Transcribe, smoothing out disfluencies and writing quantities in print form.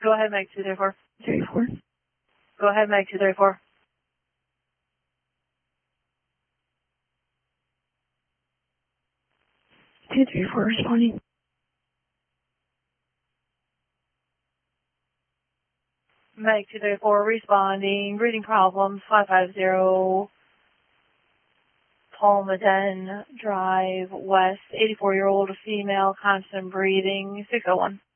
Go ahead, Meg 234. 34. Go ahead, Meg 234. 234 responding. Meg 234 responding. Breathing problems. 550 Palmaden Drive West. 84-year-old female, constant breathing. 601.